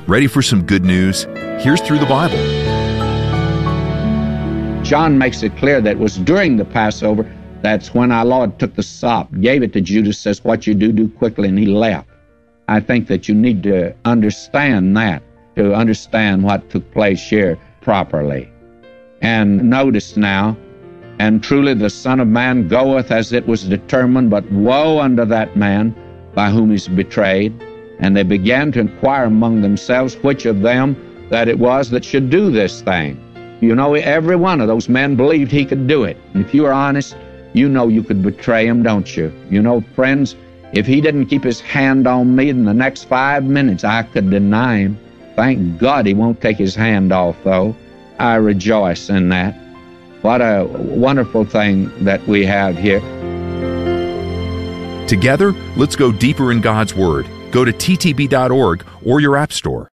Ready for some good news? Here's Through the Bible. John makes it clear that it was during the Passover, that's when our Lord took the sop, gave it to Judas, says, what you do, do quickly, and he left. I think that you need to understand that, to understand what took place here properly. And notice now, and truly the Son of Man goeth as it was determined, but woe unto that man by whom he's betrayed. And they began to inquire among themselves which of them that it was that should do this thing. You know, every one of those men believed he could do it. And if you are honest, you know you could betray him, don't you? You know, friends, if he didn't keep his hand on me in the next 5 minutes, I could deny him. Thank God he won't take his hand off, though. I rejoice in that. What a wonderful thing that we have here. Together, let's go deeper in God's Word. Go to ttb.org or your app store.